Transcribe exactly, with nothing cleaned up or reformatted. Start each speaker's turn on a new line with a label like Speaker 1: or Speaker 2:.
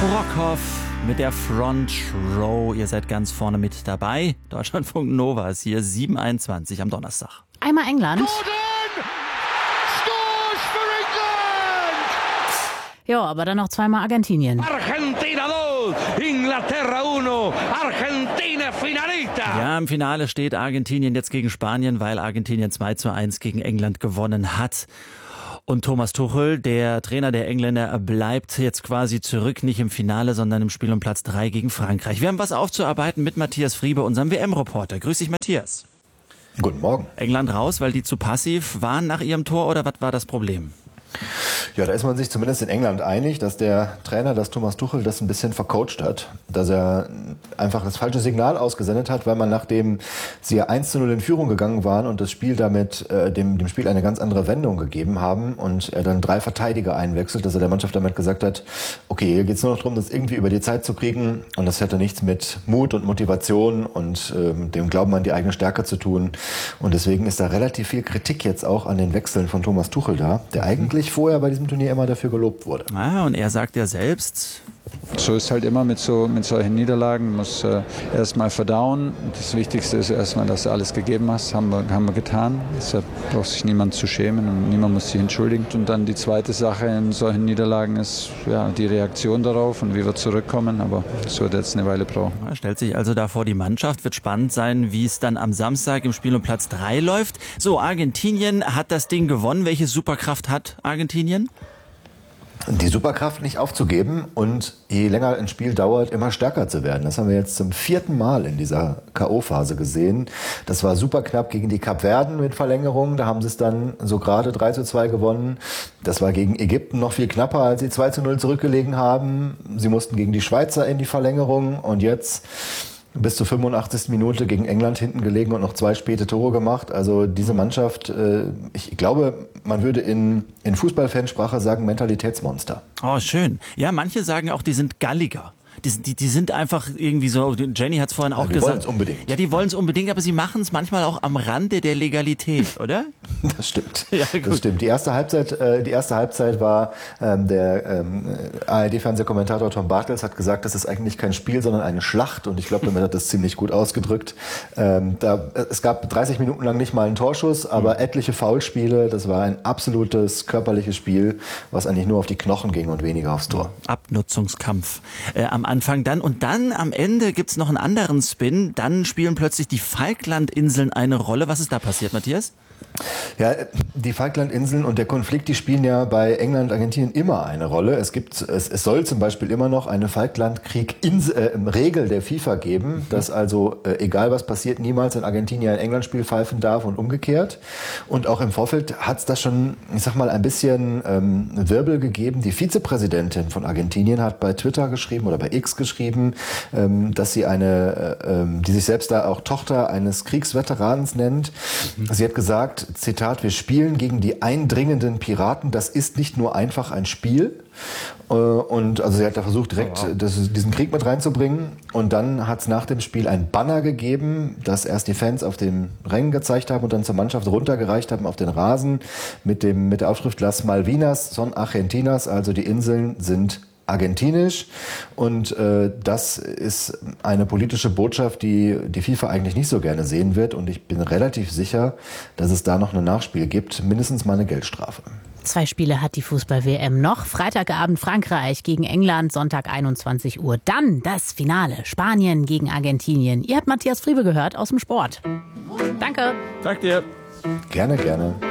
Speaker 1: Brockhoff mit der Front Row. Ihr seid ganz vorne mit dabei. Deutschlandfunk Nova ist hier, sieben Uhr einundzwanzig am Donnerstag.
Speaker 2: Einmal England.
Speaker 3: Gordon scores for England!
Speaker 2: Ja, aber dann noch zweimal Argentinien.
Speaker 3: Argentina dos, Inglaterra uno, Argentina finalista!
Speaker 1: Ja, im Finale steht Argentinien jetzt gegen Spanien, weil Argentinien zwei zu eins gegen England gewonnen hat. Und Thomas Tuchel, der Trainer der Engländer, bleibt jetzt quasi zurück, nicht im Finale, sondern im Spiel um Platz drei gegen Frankreich. Wir haben was aufzuarbeiten mit Matthias Friebe, unserem W M-Reporter. Grüß dich, Matthias.
Speaker 4: Guten Morgen.
Speaker 1: England raus, weil die zu passiv waren nach ihrem Tor, oder was war das Problem?
Speaker 4: Ja, da ist man sich zumindest in England einig, dass der Trainer, dass Thomas Tuchel, das ein bisschen vercoacht hat. Dass er einfach das falsche Signal ausgesendet hat, weil man, nachdem sie ja eins zu null in Führung gegangen waren und das Spiel damit äh, dem, dem Spiel eine ganz andere Wendung gegeben haben und er dann drei Verteidiger einwechselt, dass er der Mannschaft damit gesagt hat, okay, hier geht's nur noch darum, das irgendwie über die Zeit zu kriegen, und das hätte nichts mit Mut und Motivation und ähm, dem Glauben an die eigene Stärke zu tun. Und deswegen ist da relativ viel Kritik jetzt auch an den Wechseln von Thomas Tuchel da, der eigentlich vorher bei diesem Turnier immer dafür gelobt wurde.
Speaker 1: Ah, und er sagt ja selbst,
Speaker 5: so ist halt immer mit, so, mit solchen Niederlagen, muss äh, erstmal verdauen. Das Wichtigste ist erstmal, dass du alles gegeben hast, haben wir, haben wir getan. Deshalb braucht sich niemand zu schämen und niemand muss sich entschuldigen. Und dann die zweite Sache in solchen Niederlagen ist ja, die Reaktion darauf und wie wir zurückkommen. Aber das wird jetzt eine Weile brauchen.
Speaker 1: er stellt sich also da vor die Mannschaft. Wird spannend sein, wie es dann am Samstag im Spiel um Platz drei läuft. So, Argentinien hat das Ding gewonnen. Welche Superkraft hat Argentinien?
Speaker 4: Die Superkraft nicht aufzugeben und je länger ein Spiel dauert, immer stärker zu werden. Das haben wir jetzt zum vierten Mal in dieser K O-Phase gesehen. Das war super knapp gegen die Kapverden mit Verlängerung. Da haben sie es dann so gerade drei zu zwei gewonnen. Das war gegen Ägypten noch viel knapper, als sie zwei zu null zurückgelegen haben. Sie mussten gegen die Schweizer in die Verlängerung und jetzt bis zur fünfundachtzigsten Minute gegen England hinten gelegen und noch zwei späte Tore gemacht. Also diese Mannschaft, äh, ich glaube, man würde in, in Fußballfansprache sagen, Mentalitätsmonster.
Speaker 1: Oh, schön. Ja, manche sagen auch, die sind galliger. Die, die, die sind einfach irgendwie so, Jenny hat es vorhin auch
Speaker 4: Ja, die
Speaker 1: gesagt.
Speaker 4: wollen es unbedingt.
Speaker 1: Ja, die wollen es unbedingt, aber sie machen es manchmal auch am Rande der Legalität, oder?
Speaker 4: Das stimmt.
Speaker 1: Ja, gut.
Speaker 4: Das stimmt. Die erste Halbzeit, äh, die erste Halbzeit war, ähm, der ähm, A R D-Fernsehkommentator Tom Bartels hat gesagt, das ist eigentlich kein Spiel, sondern eine Schlacht. Und ich glaube, damit hat das ziemlich gut ausgedrückt. Ähm, da, es gab dreißig Minuten lang nicht mal einen Torschuss, aber mhm. etliche Foulspiele. Das war ein absolutes körperliches Spiel, was eigentlich nur auf die Knochen ging und weniger aufs Tor.
Speaker 1: Abnutzungskampf äh, am Anfang dann. Und dann am Ende gibt's noch einen anderen Spin. Dann spielen plötzlich die Falklandinseln eine Rolle. Was ist da passiert, Matthias?
Speaker 4: Ja, die Falklandinseln und der Konflikt, die spielen ja bei England und Argentinien immer eine Rolle. Es gibt, es, es soll zum Beispiel immer noch eine Falklandkrieg-Regel äh, der FIFA geben, dass also, äh, egal was passiert, niemals ein Argentinier ein England-Spiel pfeifen darf und umgekehrt. Und auch im Vorfeld hat es da schon, ich sag mal, ein bisschen ähm, Wirbel gegeben. Die Vizepräsidentin von Argentinien hat bei Twitter geschrieben oder bei X geschrieben, ähm, dass sie eine, äh, ähm, die sich selbst da auch Tochter eines Kriegsveterans nennt. Mhm. Sie hat gesagt, Zitat, wir spielen gegen die eindringenden Piraten. Das ist nicht nur einfach ein Spiel. Und also sie hat da versucht, direkt oh, wow. das, diesen Krieg mit reinzubringen. Und dann hat es nach dem Spiel ein Banner gegeben, das erst die Fans auf den Rängen gezeigt haben und dann zur Mannschaft runtergereicht haben auf den Rasen mit, dem, mit der Aufschrift Las Malvinas son Argentinas, also die Inseln sind argentinisch, und äh, das ist eine politische Botschaft, die die FIFA eigentlich nicht so gerne sehen wird, und ich bin relativ sicher, dass es da noch ein Nachspiel gibt, mindestens mal eine Geldstrafe.
Speaker 2: Zwei Spiele hat die Fußball-W M noch. Freitagabend Frankreich gegen England, Sonntag einundzwanzig Uhr. Dann das Finale, Spanien gegen Argentinien. Ihr habt Matthias Friebe gehört aus dem Sport. Danke.
Speaker 1: Dank dir.
Speaker 4: Gerne, gerne.